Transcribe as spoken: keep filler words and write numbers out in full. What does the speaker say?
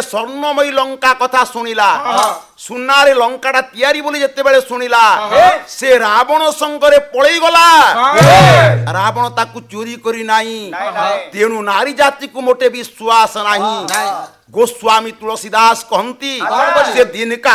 स्वर्णमयी लंका कथा शुणिला सुनारे लंकाटा तैयारी बोली जेतेबेले शुणिला से रावण संगरे पळेई गला रावण ताकू चोरी करी नाही तेणु नारी जाति को मोटे विश्वास नाही गोस्वामी तुलसीदास कहती से दिन का